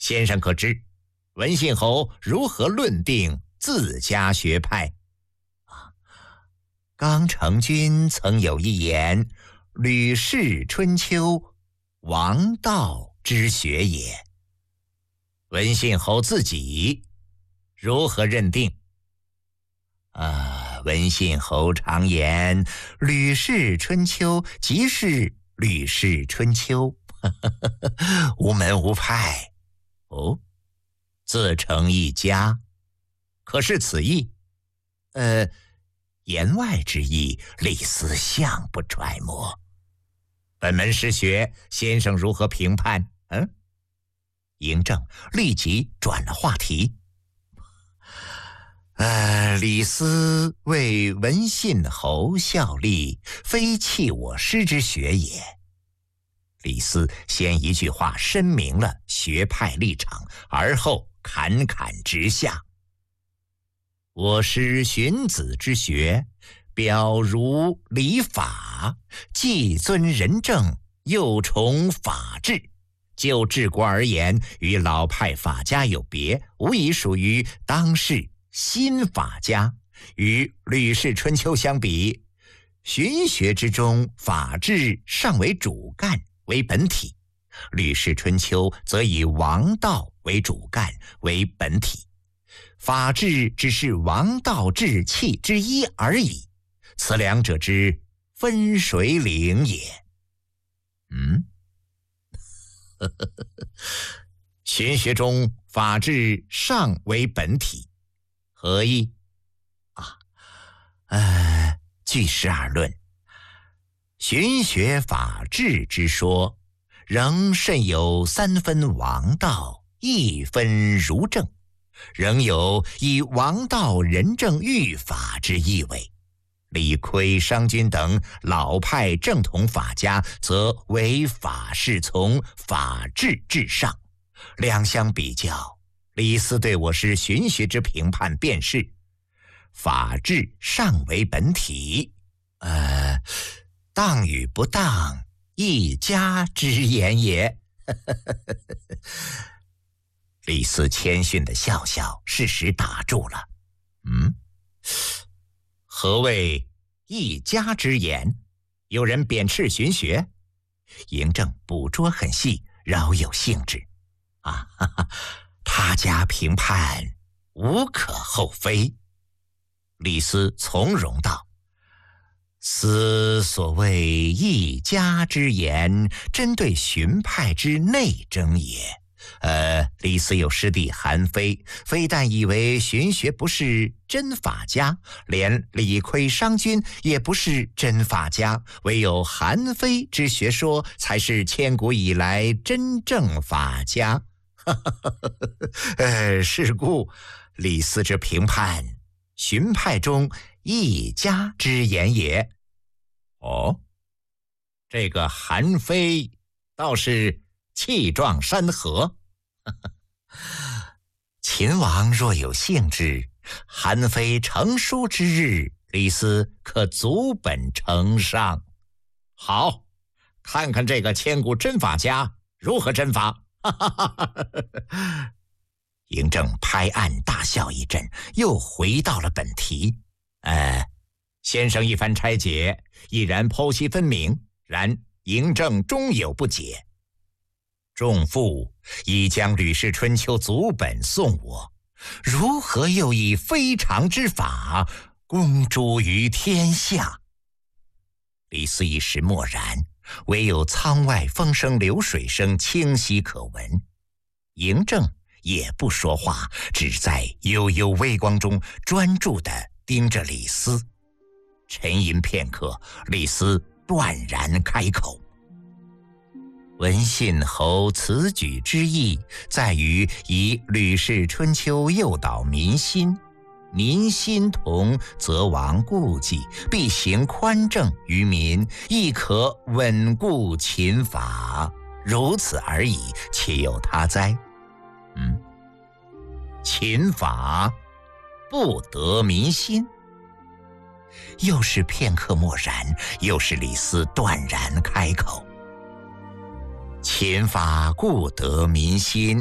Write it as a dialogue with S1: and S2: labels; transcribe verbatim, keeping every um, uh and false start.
S1: 先生可知文信侯如何论定自家学派？刚成君曾有一言：“吕氏春秋，王道之学也。”文信侯自己如何认定？啊，文信侯常言：“吕氏春秋即是吕氏春秋，无门无派。”哦，自成一家。可是此意，呃。言外之意，李斯向不揣摩。本门师学，先生如何评判？嗯，嬴政立即转了话题。呃，李斯为文信侯效力，非弃我师之学也。李斯先一句话申明了学派立场，而后侃侃直下。我师荀子之学，表儒理法，既尊仁政，又崇法治。就治国而言，与老派法家有别，无疑属于当世新法家。与吕氏春秋相比，荀学之中，法治尚为主干，为本体；吕氏春秋则以王道为主干，为本体。法治只是王道治气之一而已，此两者之分水岭也。嗯，荀学中法治尚为本体，何意？啊，呃，据实而论，荀学法治之说，仍甚有三分王道，一分儒政。仍有以王道仁政御法之意味。李悝、商均等老派正统法家则为法侍从，法治至上。两相比较，李斯对我师荀学之评判便是：法治尚为本体，呃，当与不当，一家之言也。李斯谦逊的笑笑，适时打住了。嗯，何谓一家之言？有人贬斥荀学？嬴政捕捉很细，饶有兴致。啊，哈哈，他家评判无可厚非。李斯从容道：“斯所谓一家之言，针对荀派之内争也。”呃，李斯有师弟韩非，非但以为荀学不是真法家，连李悝、商均也不是真法家，唯有韩非之学说才是千古以来真正法家。呃，是故李斯之评判，荀派中一家之言也。哦，这个韩非倒是气壮山河。秦王若有兴致，韩非成书之日，李斯可足本呈上。好，看看这个千古真法家如何真法。嬴政拍案大笑一阵，又回到了本题。呃，先生一番拆解，毅然剖析分明，然嬴政终有不解。仲父已将《吕氏春秋》祖本送我，如何又以非常之法公诸于天下？李斯一时默然，唯有舱外风声流水声清晰可闻。嬴政也不说话，只在悠悠微光中专注地盯着李斯。沉吟片刻，李斯断然开口：“文信侯此举之意，在于以《吕氏春秋》诱导民心，民心同，则亡顾忌，必行宽政于民，亦可稳固秦法，如此而已，岂有他哉？”嗯，秦法不得民心。又是片刻默然，又是李斯断然开口：“秦法固得民心，